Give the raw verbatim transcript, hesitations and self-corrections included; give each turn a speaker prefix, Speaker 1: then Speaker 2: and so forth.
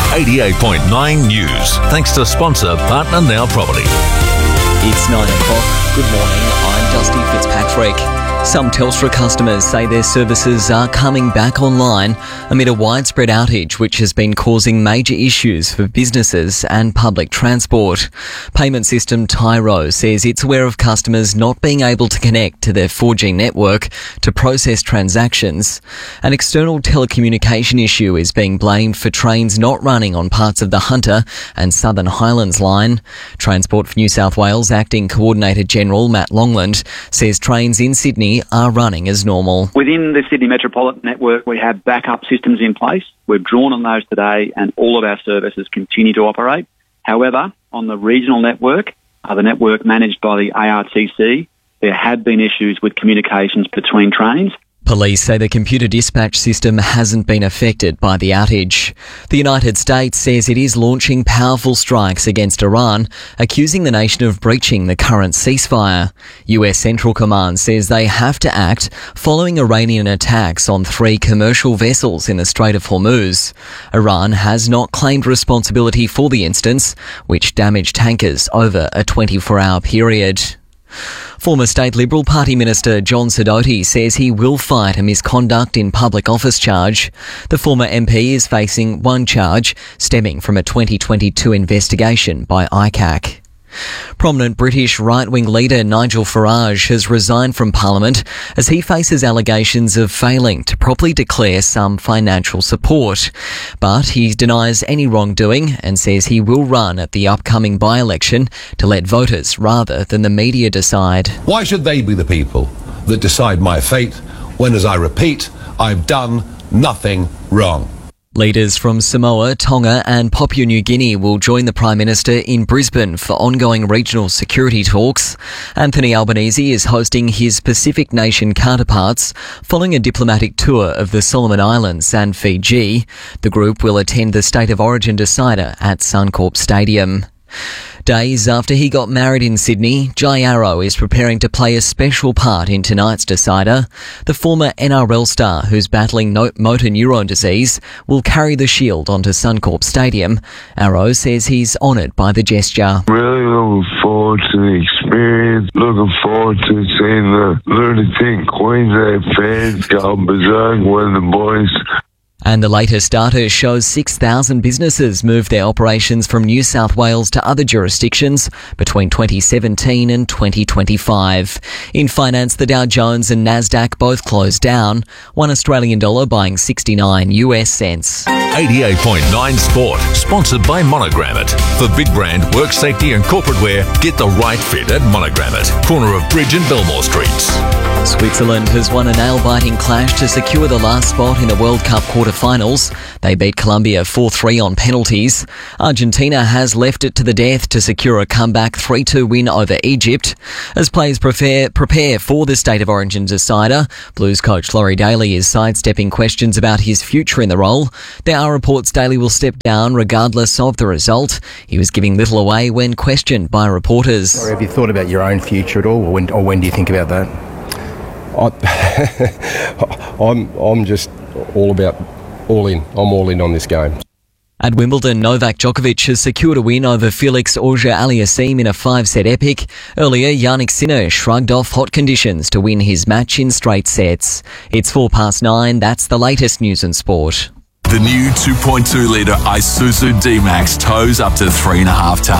Speaker 1: eighty-eight point nine News. Thanks to sponsor Partner Now Property.
Speaker 2: It's nine o'clock. Good morning. I'm Dusty Fitzpatrick. Some Telstra customers say their services are coming back online amid a widespread outage which has been causing major issues for businesses and public transport. Payment system Tyro says it's aware of customers not being able to connect to their four G network to process transactions. An external telecommunication issue is being blamed for trains not running on parts of the Hunter and Southern Highlands line. Transport for New South Wales Acting Coordinator General Matt Longland says trains in Sydney are running as normal.
Speaker 3: Within the Sydney Metropolitan Network, we have backup systems in place. We've drawn on those today and all of our services continue to operate. However, on the regional network, uh, the network managed by the A R T C, there have been issues with communications between trains.
Speaker 2: Police say the computer dispatch system hasn't been affected by the outage. The United States says it is launching powerful strikes against Iran, accusing the nation of breaching the current ceasefire. U S Central Command says they have to act following Iranian attacks on three commercial vessels in the Strait of Hormuz. Iran has not claimed responsibility for the incidents, which damaged tankers over a twenty-four hour period. Former State Liberal Party Minister John Sidoti says he will fight a misconduct in public office charge. The former M P is facing one charge stemming from a twenty twenty-two investigation by I C A C. Prominent British right-wing leader Nigel Farage has resigned from Parliament as he faces allegations of failing to properly declare some financial support. But he denies any wrongdoing and says he will run at the upcoming by-election to let voters rather than the media decide.
Speaker 4: Why should they be the people that decide my fate when, as I repeat, I've done nothing wrong?
Speaker 2: Leaders from Samoa, Tonga and Papua New Guinea will join the Prime Minister in Brisbane for ongoing regional security talks. Anthony Albanese is hosting his Pacific nation counterparts following a diplomatic tour of the Solomon Islands and Fiji. The group will attend the State of Origin decider at Suncorp Stadium. Days after he got married in Sydney, Jai Arrow is preparing to play a special part in tonight's decider. The former N R L star, who's battling no- motor neurone disease, will carry the shield onto Suncorp Stadium. Arrow says he's honoured by the gesture.
Speaker 5: Really looking forward to the experience. Looking forward to seeing the lunatic Queensland fans go berserk when the boys...
Speaker 2: And the latest data shows six thousand businesses moved their operations from New South Wales to other jurisdictions between twenty seventeen and twenty twenty-five. In finance, the Dow Jones and Nasdaq both closed down, one Australian dollar buying sixty-nine U S cents.
Speaker 1: eighty-eight point nine Sport, sponsored by Monogram It. For big brand, work safety and corporate wear, get the right fit at Monogram It, corner of Bridge and Belmore Streets.
Speaker 2: Switzerland has won a nail-biting clash to secure the last spot in the World Cup quarter-finals. They beat Colombia four three on penalties. Argentina has left it to the death to secure a comeback three two win over Egypt. As players prepare, prepare for the State of Origin decider, Blues coach Laurie Daly is sidestepping questions about his future in the role. There are reports Daly will step down regardless of the result. He was giving little away when questioned by reporters.
Speaker 6: Or have you thought about your own future at all, or when, or when do you think about that? I, I'm I'm just all about all in. I'm all in on this game.
Speaker 2: At Wimbledon, Novak Djokovic has secured a win over Felix Auger-Aliassime in a five-set epic. Earlier, Jannik Sinner shrugged off hot conditions to win his match in straight sets. It's four past nine. That's the latest news and sport.
Speaker 7: The new two point two litre Isuzu D-Max tows up to three and a half tonnes.